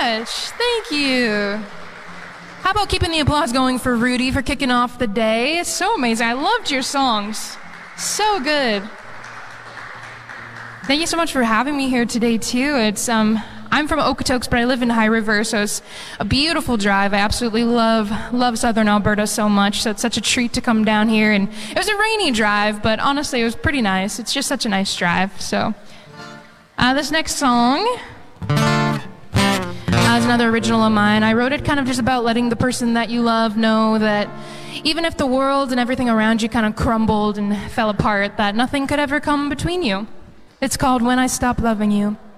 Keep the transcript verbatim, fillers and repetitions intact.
much. Thank you. How about keeping the applause going for Rudy for kicking off the day? It's so amazing. I loved your songs. So good. Thank you so much for having me here today, too. It's um, I'm from Okotoks, but I live in High River, so it's a beautiful drive. I absolutely love love Southern Alberta so much, so it's such a treat to come down here. And it was a rainy drive, but honestly, it was pretty nice. It's just such a nice drive. So uh, this next song uh, is another original of mine. I wrote it kind of just about letting the person that you love know that even if the world and everything around you kind of crumbled and fell apart, that nothing could ever come between you. It's called When I Stop Loving You.